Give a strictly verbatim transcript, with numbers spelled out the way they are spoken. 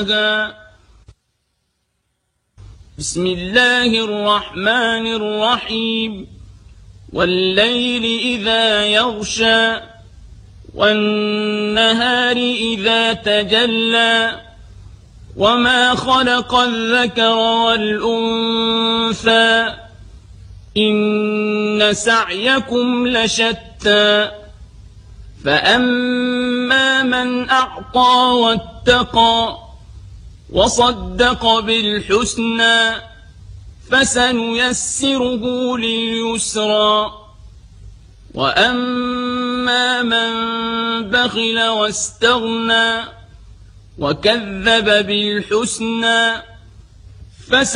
بسم الله الرحمن الرحيم والليل إذا يغشى والنهار إذا تجلى وما خلق الذكر والأنثى إن سعيكم لشتى فأما من أعطى واتقى وصدق بالحسنى فسنيسره لليسرى وأما من بخل واستغنى وكذب بالحسنى